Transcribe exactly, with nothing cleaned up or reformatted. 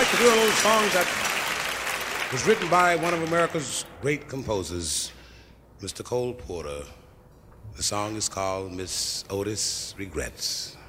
like to do an old song that was written by one of America's great composers, Mister Cole Porter. The song is called Miss Otis Regrets.